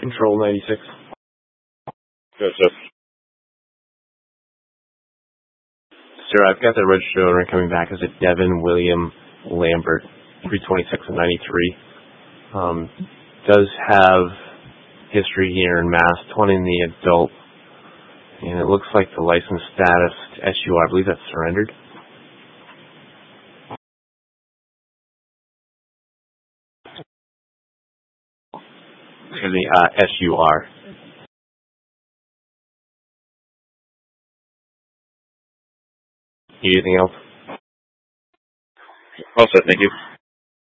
Control 96. Joseph. Sir, I've got the registered owner coming back as a Devin William Lambert, 326 and 93. Does have history here in Mass, 20 in the adult, and it looks like the license status SUR, I believe that's surrendered. Excuse me, SUR. Anything else? All set, thank you.